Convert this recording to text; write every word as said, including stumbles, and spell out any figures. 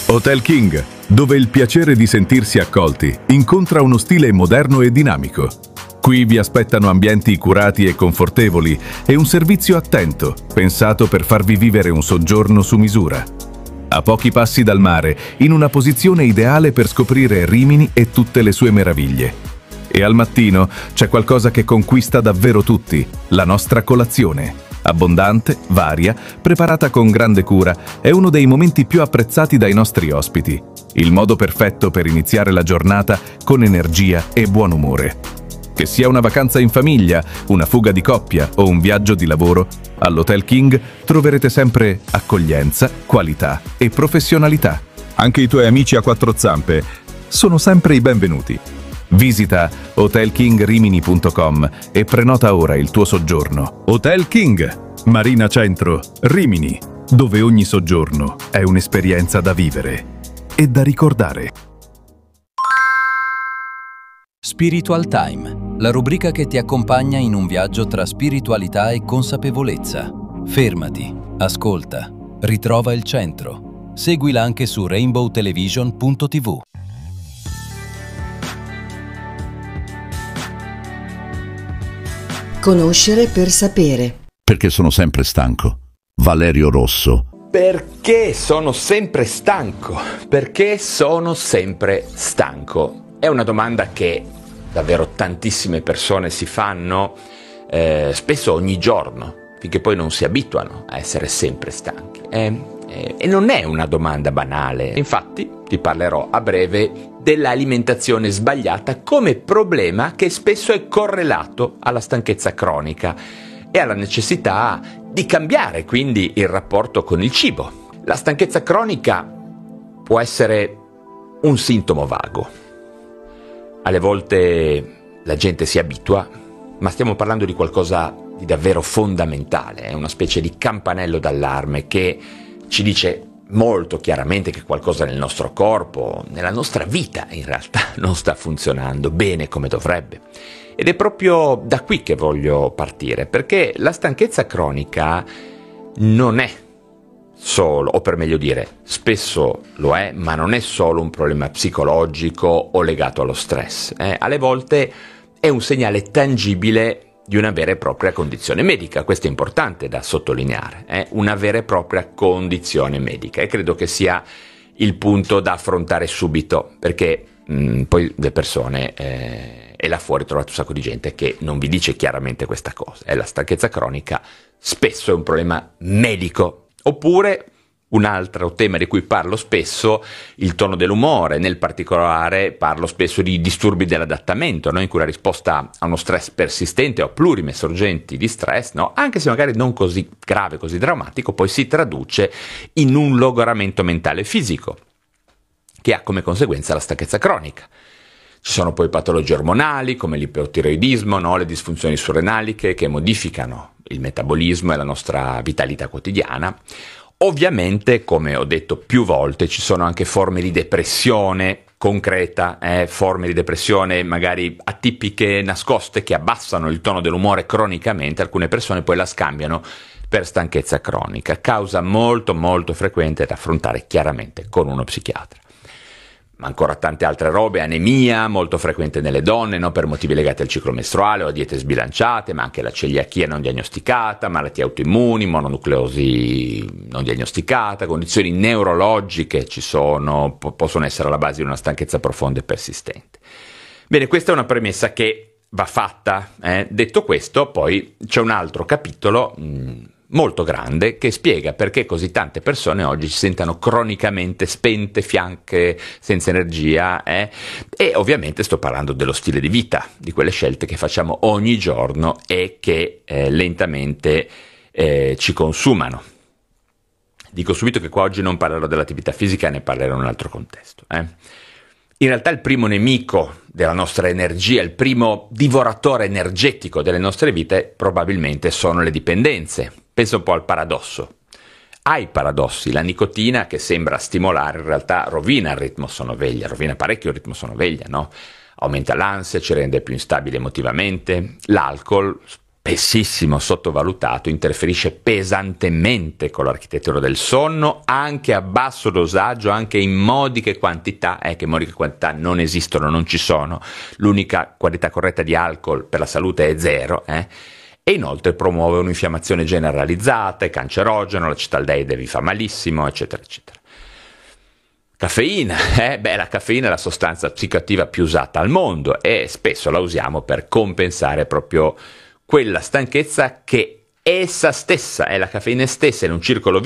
Hotel King, dove il piacere di sentirsi accolti incontra uno stile moderno e dinamico. Qui vi aspettano ambienti curati e confortevoli e un servizio attento, pensato per farvi vivere un soggiorno su misura. A pochi passi dal mare, in una posizione ideale per scoprire Rimini e tutte le sue meraviglie. E al mattino c'è qualcosa che conquista davvero tutti, la nostra colazione. Abbondante, varia, preparata con grande cura, è uno dei momenti più apprezzati dai nostri ospiti. Il modo perfetto per iniziare la giornata con energia e buon umore. Che sia una vacanza in famiglia, una fuga di coppia o un viaggio di lavoro, all'Hotel King troverete sempre accoglienza, qualità e professionalità. Anche i tuoi amici a quattro zampe sono sempre i benvenuti. Visita hotel king rimini punto com e prenota ora il tuo soggiorno. Hotel King, Marina Centro, Rimini, dove ogni soggiorno è un'esperienza da vivere e da ricordare. Spiritual Time, la rubrica che ti accompagna in un viaggio tra spiritualità e consapevolezza. Fermati, ascolta, ritrova il centro. Seguila anche su rainbow television punto tv. Conoscere per sapere. Perché sono sempre stanco. Valerio Rosso. Perché sono sempre stanco? Perché sono sempre stanco? È una domanda che davvero tantissime persone si fanno, eh, spesso ogni giorno, finché poi non si abituano a essere sempre stanchi. Eh, eh, e non è una domanda banale. Infatti ti parlerò a breve dell'alimentazione sbagliata come problema che spesso è correlato alla stanchezza cronica e alla necessità di cambiare quindi il rapporto con il cibo. La stanchezza cronica può essere un sintomo vago. Alle volte la gente si abitua, ma stiamo parlando di qualcosa di davvero fondamentale, è una specie di campanello d'allarme che ci dice molto chiaramente che qualcosa nel nostro corpo, nella nostra vita in realtà non sta funzionando bene come dovrebbe. Ed è proprio da qui che voglio partire, perché la stanchezza cronica non è solo, o per meglio dire, spesso lo è, ma non è solo un problema psicologico o legato allo stress. Eh? Alle volte è un segnale tangibile di una vera e propria condizione medica. Questo è importante da sottolineare, eh? Una vera e propria condizione medica, e credo che sia il punto da affrontare subito, perché mh, poi le persone, eh, e là fuori trovate un sacco di gente che non vi dice chiaramente questa cosa, eh? La stanchezza cronica spesso è un problema medico. Oppure un altro tema di cui parlo spesso, il tono dell'umore, nel particolare parlo spesso di disturbi dell'adattamento, no? In cui la risposta a uno stress persistente o a plurime sorgenti di stress, no? Anche se magari non così grave, così drammatico, poi si traduce in un logoramento mentale e fisico, che ha come conseguenza la stanchezza cronica. Ci sono poi patologie ormonali come l'ipotiroidismo, no? Le disfunzioni surrenaliche che modificano il metabolismo e la nostra vitalità quotidiana. Ovviamente, come ho detto più volte, ci sono anche forme di depressione concreta, eh, forme di depressione magari atipiche, nascoste, che abbassano il tono dell'umore cronicamente. Alcune persone poi la scambiano per stanchezza cronica, causa molto molto frequente da affrontare chiaramente con uno psichiatra. Ma ancora tante altre robe, anemia, molto frequente nelle donne, no? Per motivi legati al ciclo mestruale o a diete sbilanciate, ma anche la celiachia non diagnosticata, malattie autoimmuni, mononucleosi non diagnosticata, condizioni neurologiche ci sono, po- possono essere alla base di una stanchezza profonda e persistente. Bene, questa è una premessa che va fatta. Eh? Detto questo, poi c'è un altro capitolo mh, molto grande che spiega perché così tante persone oggi si sentano cronicamente spente, fianche, senza energia, eh? E ovviamente sto parlando dello stile di vita, di quelle scelte che facciamo ogni giorno e che eh, lentamente eh, ci consumano. Dico subito che qua oggi non parlerò dell'attività fisica, ne parlerò in un altro contesto. Eh? In realtà il primo nemico della nostra energia, il primo divoratore energetico delle nostre vite probabilmente sono le dipendenze. Pensa un po' al paradosso. Ai paradossi, la nicotina che sembra stimolare in realtà rovina il ritmo sonno-veglia, rovina parecchio il ritmo sonno-veglia, no? Aumenta l'ansia, ci rende più instabili emotivamente. L'alcol spessissimo sottovalutato, interferisce pesantemente con l'architettura del sonno, anche a basso dosaggio, anche in modiche quantità, eh, che modiche quantità non esistono, non ci sono, l'unica quantità corretta di alcol per la salute è zero, eh, e inoltre promuove un'infiammazione generalizzata, è cancerogeno, l'acetaldeide vi fa malissimo, eccetera, eccetera. Caffeina, eh? Beh, la caffeina è la sostanza psicoattiva più usata al mondo e spesso la usiamo per compensare proprio quella stanchezza che essa stessa, è la caffeina stessa, in un circolo